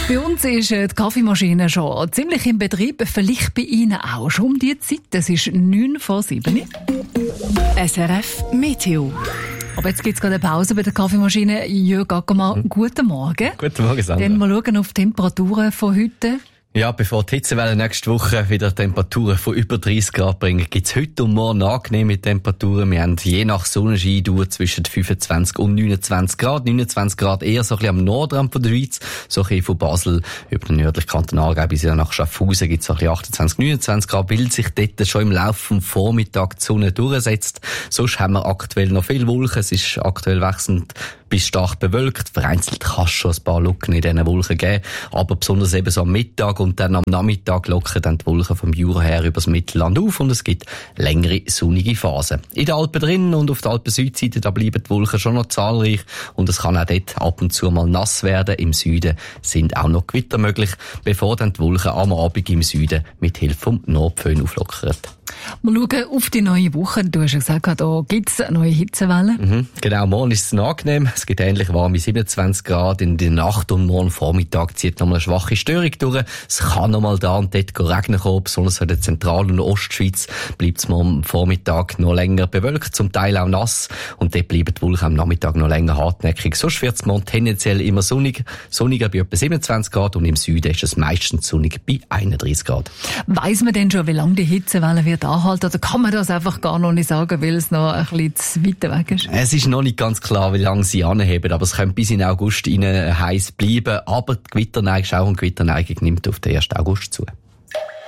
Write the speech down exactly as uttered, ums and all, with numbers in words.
Bei uns ist die Kaffeemaschine schon ziemlich im Betrieb, vielleicht bei Ihnen auch schon um die Zeit. Es ist neun vor sieben. S R F Meteo. Aber jetzt gibt es gerade eine Pause bei der Kaffeemaschine. Jörg Ackermann, hm. guten Morgen. Guten Morgen, Sandra. Dann mal schauen auf die Temperaturen von heute. Ja, bevor die Hitzewelle nächste Woche wieder Temperaturen von über dreißig Grad bringen, gibt's heute und morgen angenehme Temperaturen. Wir haben je nach Sonnenschein zwischen fünfundzwanzig und neunundzwanzig Grad. neunundzwanzig Grad eher so ein bisschen am Nordrand von der Schweiz, so ein bisschen von Basel über den nördlichen Kanton Aargau bis nach Schaffhausen gibt's so ein bisschen achtundzwanzig, neunundzwanzig Grad, weil sich dort schon im Laufe des Vormittags die Sonne durchsetzt. Sonst haben wir aktuell noch viel Wolken. Es ist aktuell wechselnd bis stark bewölkt. Vereinzelt kann es schon ein paar Lücken in diesen Wolken geben, aber besonders eben so am Mittag und dann am Nachmittag lockern dann die Wolken vom Jura her übers Mittelland auf und es gibt längere sonnige Phasen. In den Alpen drinnen und auf der Alpen-Südseite, da bleiben die Wolken schon noch zahlreich und es kann auch dort ab und zu mal nass werden. Im Süden sind auch noch Gewitter möglich, bevor dann die Wolken am Abend im Süden mit Hilfe vom Nordföhn auflockern. Wir schauen auf die neue Woche. Du hast ja gesagt, da gibt es eine neue Hitzewelle. Mhm, genau, morgen ist es angenehm. Es gibt ähnlich warme siebenundzwanzig Grad. In der Nacht und morgen Vormittag zieht nochmal eine schwache Störung durch. Es kann nochmal da und dort regnen kommen. Besonders in der Zentral- und Ostschweiz bleibt es morgen Vormittag noch länger bewölkt, zum Teil auch nass. Und dort bleiben die Wolken am Nachmittag noch länger hartnäckig. Sonst wird es morgen tendenziell immer sonnig. Sonniger bei etwa siebenundzwanzig Grad und im Süden ist es meistens sonnig bei einunddreißig Grad. Weiss man denn schon, wie lange die Hitzewelle wird anhalten? Oder kann man das einfach gar noch nicht sagen, weil es noch ein bisschen zu weit weg ist? Es ist noch nicht ganz klar, wie lange sie anheben, aber es könnte bis in August rein heiß bleiben. Aber die Gewitterneigung, Schauer- und Gewitterneigung nimmt auf den ersten August zu.